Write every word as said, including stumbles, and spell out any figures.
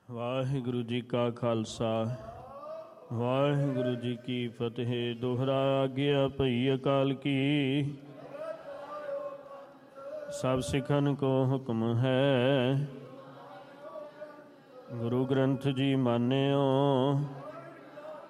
ਵਾਹਿਗੁਰੂ ਜੀ ਕਾ ਖਾਲਸਾ ਵਾਹਿਗੁਰੂ ਜੀ ਕੀ ਫਤਿਹ। ਦੋਹਰਾ ਆਗਿਆ ਭਈ ਅਕਾਲ ਕੀ, ਸਭ ਸਿੱਖਨ ਕੋ ਹੁਕਮ ਹੈ। ਗੁਰੂ ਗ੍ਰੰਥ ਜੀ ਮਾਨਿਓ